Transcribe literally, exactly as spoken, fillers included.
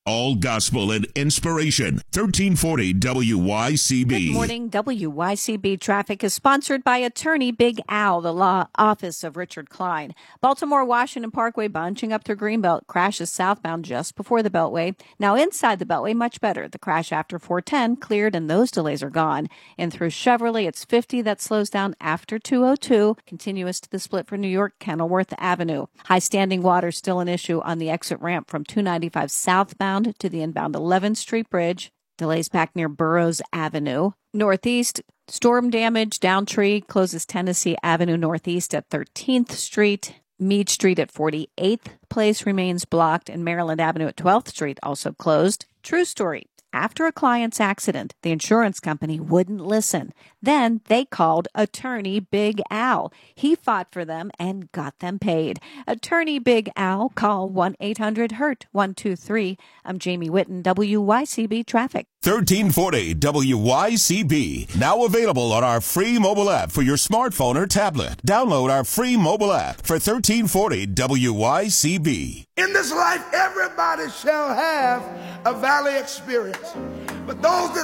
All gospel and inspiration. thirteen forty W Y C B. Good morning. W Y C B Traffic is sponsored by attorney Big Al, the law office of Richard Klein. Baltimore Washington Parkway bunching up through Greenbelt crashes southbound just before the Beltway. Now inside the Beltway, much better. The crash after four ten cleared and those delays are gone. In through Chevrolet, it's fifty that slows down after two oh two. Continuous to the split for New York, Kenilworth Avenue. High standing water still an issue on the exit ramp from two ninety-five southbound to the inbound eleventh Street Bridge. Delays back near Burroughs Avenue. Northeast, storm damage. Downtree closes Tennessee Avenue Northeast at thirteenth Street. Meade Street at forty-eighth Place remains blocked, and Maryland Avenue at twelfth Street also closed. True story. After a client's accident, the insurance company wouldn't listen. Then they called attorney Big Al. He fought for them and got them paid. Attorney Big Al, call one eight hundred hurt one two three. I'm Jamie Whitten, W Y C B Traffic. thirteen forty W Y C B. Now available on our free mobile app for your smartphone or tablet. Download our free mobile app for thirteen forty W Y C B. In this life, everybody shall have a valley experience. But those that